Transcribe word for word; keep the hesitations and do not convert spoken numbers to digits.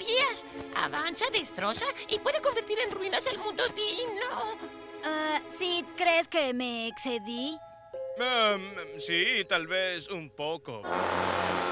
sabías? Avanza, destroza y puede convertir en ruinas el mundo Dino. Ah, ¿sí crees que me excedí? Um, sí, tal vez un poco.